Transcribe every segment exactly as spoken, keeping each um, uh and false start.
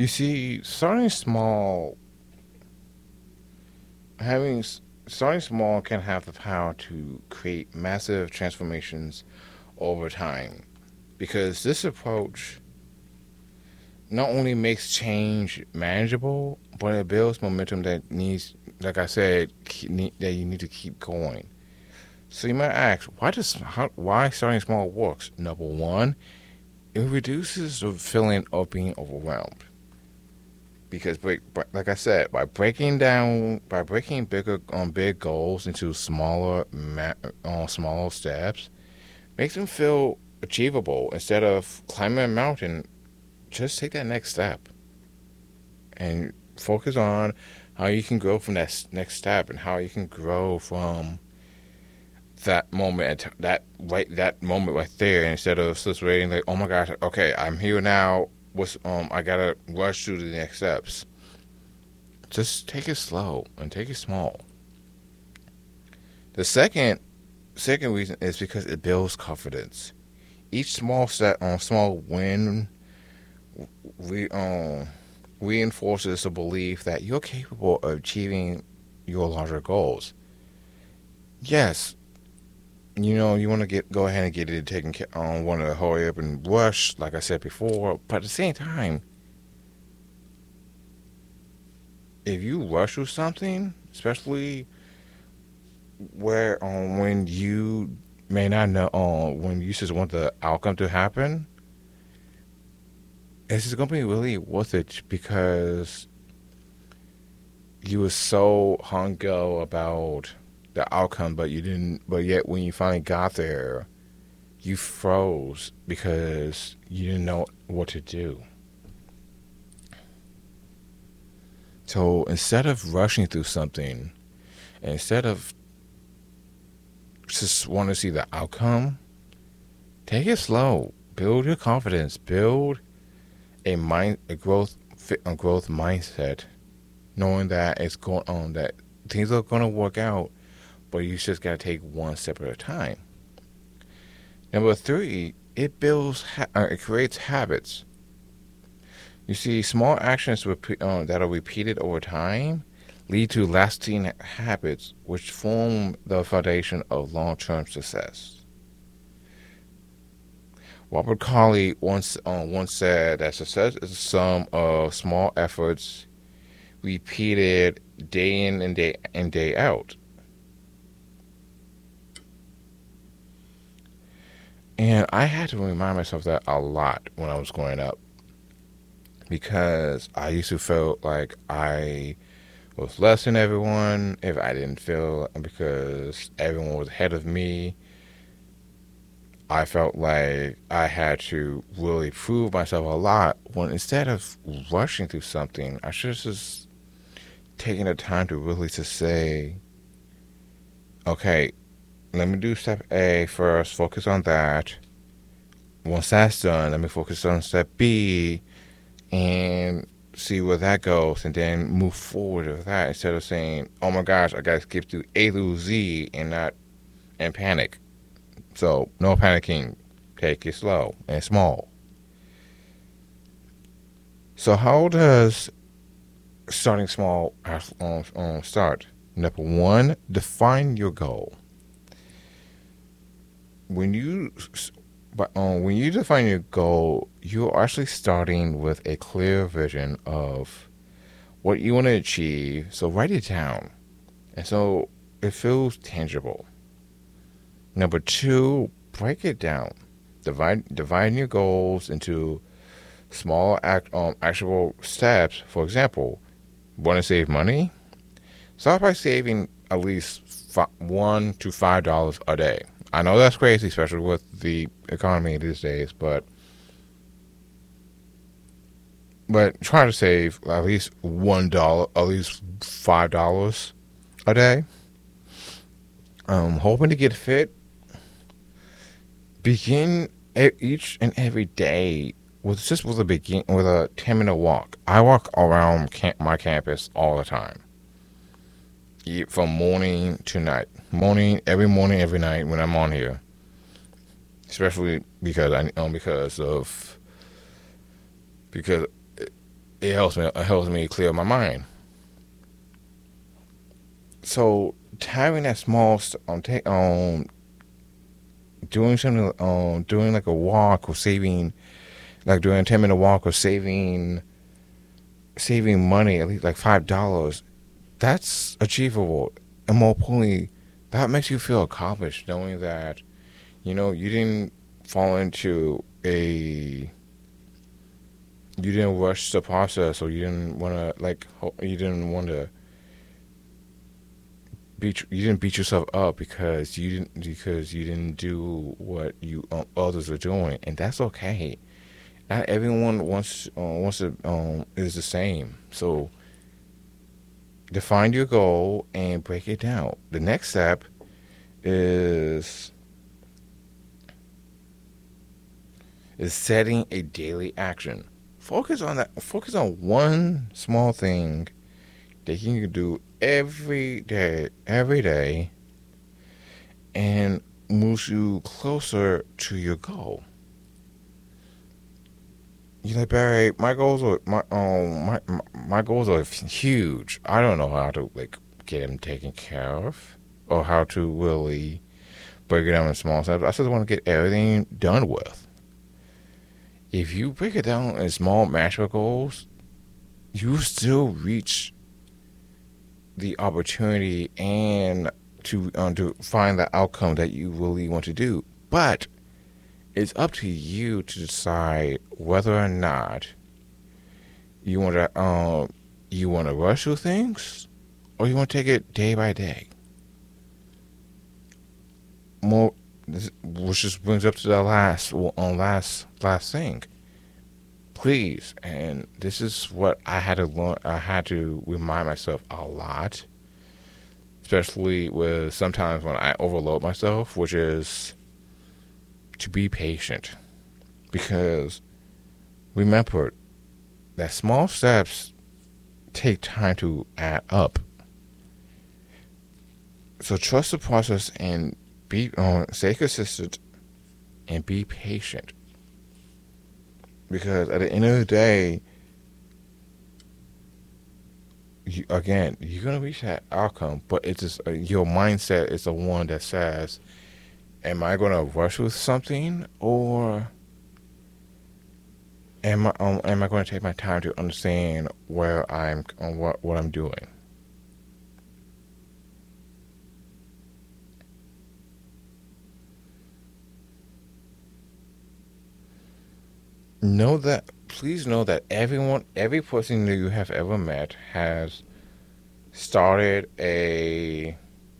You see, starting small, having starting small can have the power to create massive transformations over time. Because this approach not only makes change manageable, but it builds momentum that needs, like I said, that you need to keep going. So you might ask, why does how, why starting small works? Number one, it reduces the feeling of being overwhelmed. Because, break, like I said, by breaking down, by breaking bigger on um, big goals into smaller, ma- uh, smaller steps, makes them feel achievable. Instead of climbing a mountain, just take that next step and focus on how you can grow from that next step and how you can grow from that moment, that right, that moment right there, instead of just waiting like, oh my gosh, okay, I'm here now. What's um, I gotta rush through the next steps. Just take it slow and take it small. The second second reason is because it builds confidence. Each small step, um, small win, we um reinforces the belief that you're capable of achieving your larger goals. Yes, you know, you want to get go ahead and get it taken care on, want to hurry up and rush, like I said before, but at the same time, if you rush through something, especially where um when you may not know um when you just want the outcome to happen, it's just gonna be really worth it because you were so hung up about the outcome, but you didn't. But yet, when you finally got there, you froze because you didn't know what to do. So instead of rushing through something, instead of just want to see the outcome, take it slow. Build your confidence. Build a mind, a growth, a growth mindset, knowing that it's going on, that things are going to work out, but you just got to take one step at a time. Number three, it builds, uh, it creates habits. You see, small actions repeat, uh, that are repeated over time lead to lasting habits, which form the foundation of long-term success. Robert Colley once uh, once said that success is a sum of small efforts repeated day in and day and day out. And I had to remind myself that a lot when I was growing up because I used to feel like I was less than everyone if I didn't feel because everyone was ahead of me. I felt like I had to really prove myself a lot when instead of rushing through something, I should have just taken the time to really to say, okay, let me do step A first, focus on that. Once that's done, let me focus on step B and see where that goes and then move forward with that instead of saying, oh my gosh, I gotta skip through A through Z and not and panic. So no panicking. Take it slow and small. So how does starting small um, um, start? Number one, define your goal. When you but um, when you define your goal, you're actually starting with a clear vision of what you want to achieve. So write it down, and so it feels tangible. Number two, break it down. Divide divide your goals into small act um, actual steps. For example, want to save money? Start by saving at least five, one to five dollars a day. I know that's crazy, especially with the economy these days, but but try to save at least one dollar, at least five dollars a day. Um, hoping to get fit. Begin each and every day with just with a begin with a ten minute walk. I walk around camp, my campus all the time, from morning to night. Morning every morning, every night when I'm on here. Especially because I um, because of because it helps me. It helps me clear my mind. So having that small st- um, ta- um doing something um doing like a walk or saving like doing a ten minute walk or saving saving money at least like five dollars, that's achievable. And more importantly, that makes you feel accomplished knowing that you know you didn't fall into a you didn't rush the process, or you didn't want to like you didn't want to beat you didn't beat yourself up because you didn't because you didn't do what you uh, others are doing, and that's okay. Not everyone wants uh, wants to um, is the same. So define your goal and break it down. The next step is is setting a daily action. Focus on that. Focus on one small thing that you can do every day, every day, and moves you closer to your goal. You're like, Barry, my goals are my um my my, my goals are huge. I don't know how to like get them taken care of, or how to really break it down in small steps. I just want to get everything done with. If you break it down in small, manageable goals, you still reach the opportunity and to um, to find the outcome that you really want to do. But it's up to you to decide whether or not you want to um you want to rush through things, or you want to take it day by day. More, which just brings up to the last well, on last last thing. Please, and this is what I had to learn. I had to remind myself a lot, especially with sometimes when I overload myself, which is to be patient. Because remember that small steps take time to add up. So trust the process and be uh, stay consistent and be patient. Because at the end of the day, you, again, you're gonna reach that outcome, but it's just uh, your mindset is the one that says, "Am I gonna rush with something, or am I um, am I going to take my time to understand where I'm on what what I'm doing?" Know that. Please know that everyone, every person that you have ever met, has started a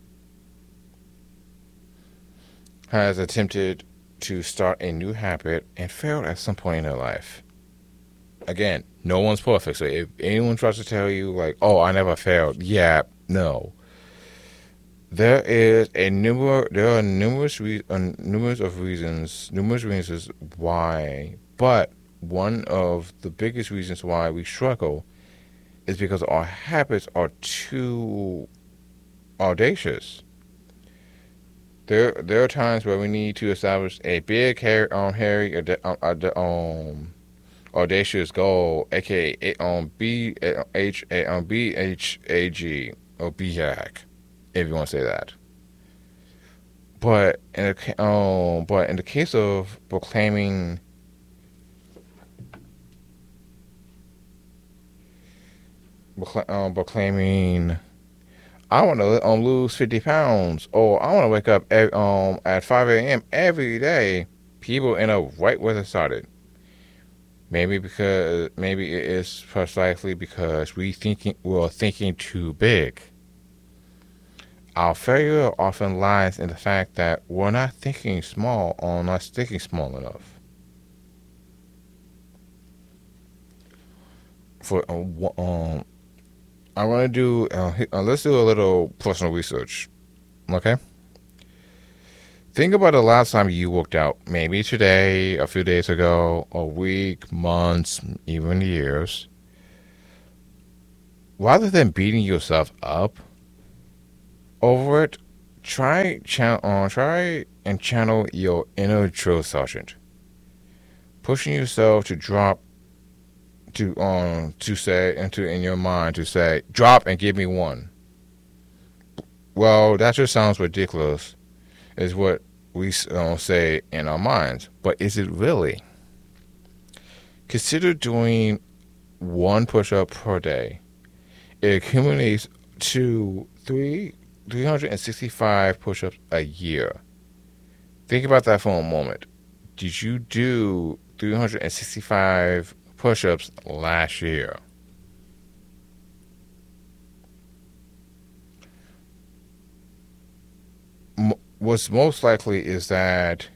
has attempted to start a new habit and failed at some point in their life. Again, no one's perfect. So if anyone tries to tell you like, "Oh, I never failed," yeah, no. There is a number. There are numerous re- uh, numerous of reasons, numerous reasons why. But one of the biggest reasons why we struggle is because our habits are too audacious. There, there are times where we need to establish a big, hairy, um, hairy, um, um, audacious goal, aka um, B H A um, B H A G or B H A G, if you want to say that. But in the um, but in the case of proclaiming, um, proclaiming, I want to um, lose fifty pounds, or I want to wake up every, um at five a m every day. People end up right where they started. Maybe because maybe it is precisely because we thinking we're thinking too big. Our failure often lies in the fact that we're not thinking small or not thinking small enough. For um, um I want to do uh, uh, let's do a little personal research. Okay. Think about the last time you worked out. Maybe today, a few days ago, a week, months, even years. Rather than beating yourself up over it, try channel, uh, try and channel your inner drill sergeant, pushing yourself to drop to um to say into in your mind to say drop and give me one. Well, that just sounds ridiculous, is what we uh, say in our minds. But is it really? Consider doing one push-up per day. It accumulates to three three hundred and sixty-five push-ups a year. Think about that for a moment. Did you do three hundred and sixty-five push-ups last year? M- what's most likely is that